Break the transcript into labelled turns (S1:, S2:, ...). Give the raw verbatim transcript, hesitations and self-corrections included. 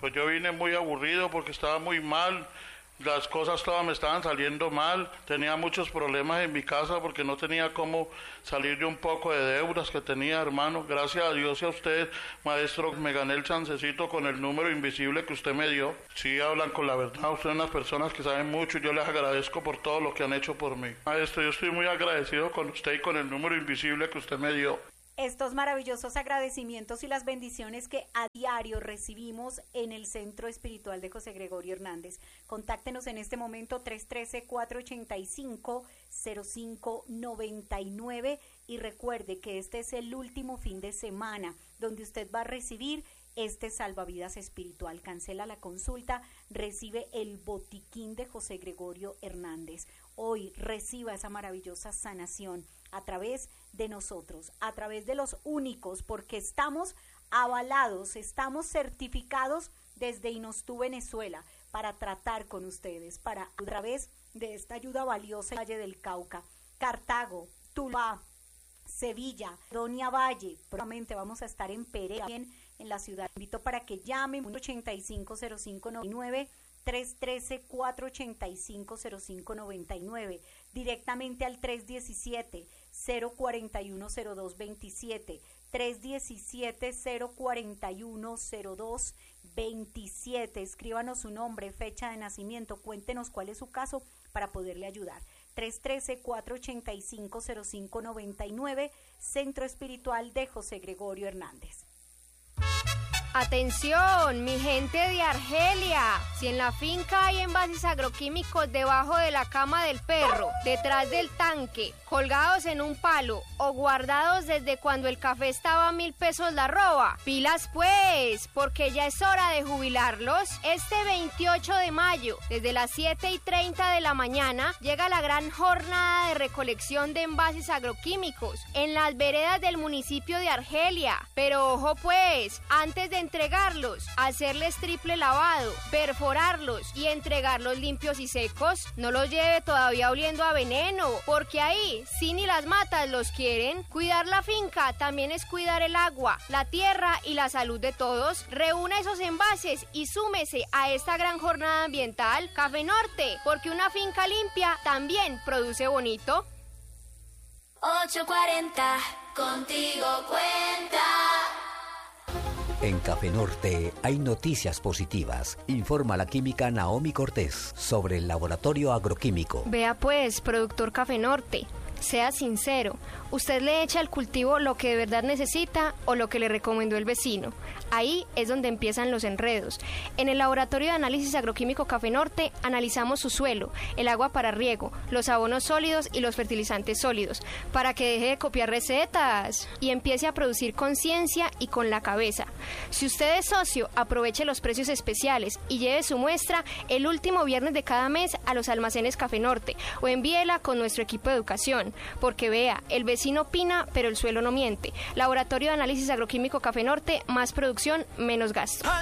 S1: Pues yo vine muy aburrido porque estaba muy mal. Las cosas todas me estaban saliendo mal, tenía muchos problemas en mi casa porque no tenía cómo salir de un poco de deudas que tenía, hermano. Gracias a Dios y a usted, maestro, me gané el chancecito con el número invisible que usted me dio. Sí, hablan con la verdad, ustedes son unas personas que saben mucho y yo les agradezco por todo lo que han hecho por mí. Maestro, yo estoy muy agradecido con usted y con el número invisible que usted me dio.
S2: Estos maravillosos agradecimientos y las bendiciones que a diario recibimos en el Centro Espiritual de José Gregorio Hernández. Contáctenos en este momento tres uno tres, cuatro ocho cinco, cero cinco nueve nueve y recuerde que este es el último fin de semana donde usted va a recibir este salvavidas espiritual. Cancela la consulta, recibe el botiquín de José Gregorio Hernández. Hoy reciba esa maravillosa sanación a través de nosotros, a través de los únicos, porque estamos avalados, estamos certificados desde Inostú, Venezuela, para tratar con ustedes, para a través de esta ayuda valiosa en el Valle del Cauca, Cartago, Tuluá, Sevilla, Doña Valle. Próximamente vamos a estar en Pereira, en la ciudad. Invito para que llamen ochenta y cinco cero cinco noventa y nueve, tres uno tres, cuatro ocho cinco, cero cinco nueve nueve, directamente al tres uno siete, cero cuatro uno, cero dos dos siete, tres uno siete, cero cuatro uno, cero dos dos siete. Escríbanos su nombre, fecha de nacimiento, cuéntenos cuál es su caso para poderle ayudar. tres uno tres, cuatro ocho cinco, cero cinco nueve nueve, Centro Espiritual de José Gregorio Hernández.
S3: Atención, mi gente de Argelia, si en la finca hay envases agroquímicos debajo de la cama del perro, detrás del tanque, colgados en un palo o guardados desde cuando el café estaba a mil pesos la roba, pilas pues, porque ya es hora de jubilarlos. Este veintiocho de mayo, desde las siete y treinta de la mañana, llega la gran jornada de recolección de envases agroquímicos en las veredas del municipio de Argelia. Pero ojo pues, antes de entregarlos, hacerles triple lavado, perforarlos y entregarlos limpios y secos. No los lleve todavía oliendo a veneno, porque ahí sí ni las matas los quieren. Cuidar la finca también es cuidar el agua, la tierra y la salud de todos. Reúna esos envases y súmese a esta gran jornada ambiental. Café Norte, porque una finca limpia también produce bonito.
S4: ocho cuarenta, contigo cuenta.
S5: En Café Norte hay noticias positivas. Informa la química Naomi Cortés sobre el laboratorio agroquímico.
S3: Vea pues, productor Café Norte, sea sincero, ¿usted le echa al cultivo lo que de verdad necesita o lo que le recomendó el vecino? Ahí es donde empiezan los enredos. En el laboratorio de análisis agroquímico Café Norte analizamos su suelo, el agua para riego, los abonos sólidos y los fertilizantes sólidos, para que deje de copiar recetas y empiece a producir conciencia y con la cabeza. Si usted es socio, aproveche los precios especiales y lleve su muestra el último viernes de cada mes a los almacenes Café Norte o envíela con nuestro equipo de educación, porque vea, el vecino opina, pero el suelo no miente. Laboratorio de análisis agroquímico Café Norte, más producción, menos gasto.